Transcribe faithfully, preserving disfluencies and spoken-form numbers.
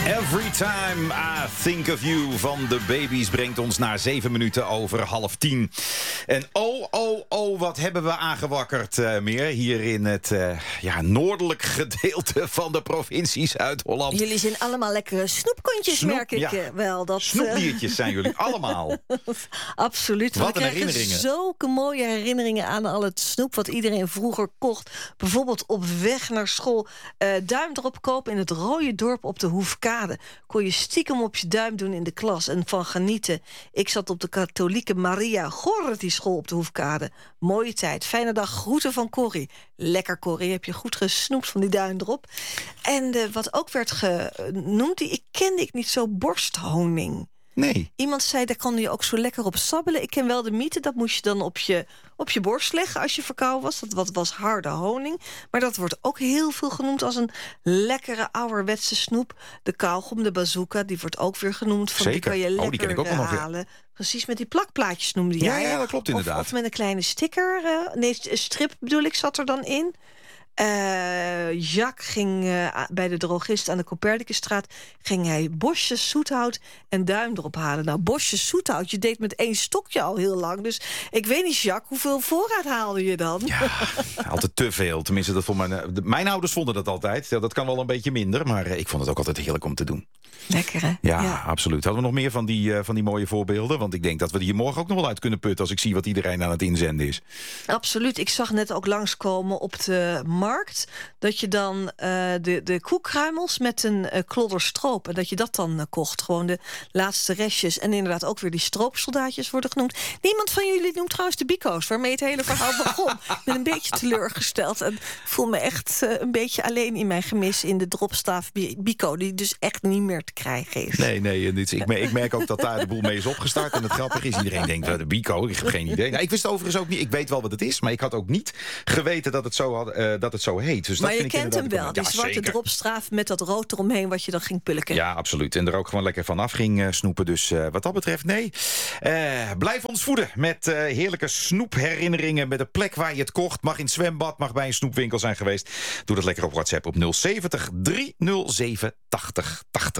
Every time I think of you van de Baby's brengt ons naar zeven minuten over half tien. En oh, oh, oh, wat hebben we aangewakkerd uh, meer hier in het uh, ja, noordelijk gedeelte van de provincie Zuid-Holland. Jullie zijn allemaal lekkere snoepkontjes, Snoep, merk ik ja. uh, wel. Dat, Snoepdiertjes zijn jullie allemaal. Absoluut. Wat we een krijgen herinneringen. Zulke mooie herinneringen aan al het snoep wat iedereen vroeger kocht. Bijvoorbeeld op weg naar school. Uh, duim erop kopen in het rode dorp op de Hoefkade. Kon je stiekem op je duim doen in de klas en van genieten. Ik zat op de katholieke Maria Gorrity school op de Hoefkade. Mooie tijd. Fijne dag. Groeten van Corrie. Lekker, Corrie. Heb je goed gesnoept van die duim erop. En uh, wat ook werd genoemd, die ik kende ik niet zo, borsthoning. Nee. Iemand zei, daar kon je ook zo lekker op sabbelen. Ik ken wel de mythe, dat moest je dan op je, op je borst leggen als je verkouden was. Dat wat was harde honing. Maar dat wordt ook heel veel genoemd als een lekkere ouderwetse snoep. De kauwgom, de bazooka, die wordt ook weer genoemd. Van, Zeker. Die kan je Oh, lekker die ken ik ook nog, ja. halen. Precies, met die plakplaatjes noemde Ja, jij. ja, dat klopt inderdaad. Of, of met een kleine sticker. Uh, nee, strip bedoel ik, zat er dan in. Uh, Jacques ging uh, bij de drogist aan de Copernicusstraat, ging hij bosjes zoethout en duim erop halen. Nou, bosjes zoethout, je deed met één stokje al heel lang. Dus ik weet niet, Jacques, hoeveel voorraad haalde je dan? Ja, altijd te veel. Tenminste, dat vond mijn, de, mijn ouders vonden dat altijd. Ja, dat kan wel een beetje minder, maar uh, ik vond het ook altijd heerlijk om te doen. Lekker, hè? Ja, ja. absoluut. Hadden we nog meer van die, uh, van die mooie voorbeelden? Want ik denk dat we die hier morgen ook nog wel uit kunnen putten als ik zie wat iedereen aan het inzenden is. Absoluut. Ik zag net ook langskomen op de markt dat je dan uh, de, de koekkruimels met een uh, klodder stroop, en dat je dat dan uh, kocht. Gewoon de laatste restjes. En inderdaad ook weer die stroopsoldaatjes worden genoemd. Niemand van jullie noemt trouwens de bico's, waarmee het hele verhaal begon. Ik ben een beetje teleurgesteld en voel me echt uh, een beetje alleen in mijn gemis in de dropstaaf bico, die dus echt niet meer te krijgen is. Nee, nee. En dit, ik, merk, ik merk ook dat daar de boel mee is opgestart. En het grappige is, iedereen denkt, uh, de bico, ik heb geen idee. Nou, ik wist overigens ook niet, ik weet wel wat het is, maar ik had ook niet geweten dat het zo, had, uh, dat het zo heet. Dus maar dat je vind ik kent hem wel, die ja, zwarte zeker. dropstraaf met dat rood eromheen wat je dan ging pulken. Ja, absoluut. En er ook gewoon lekker vanaf ging uh, snoepen. Dus uh, wat dat betreft, nee. Uh, blijf ons voeden met uh, heerlijke snoepherinneringen. Met een plek waar je het kocht. Mag in het zwembad, mag bij een snoepwinkel zijn geweest. Doe dat lekker op WhatsApp op nul zeventig, driehonderdzeven, tachtig, tachtig.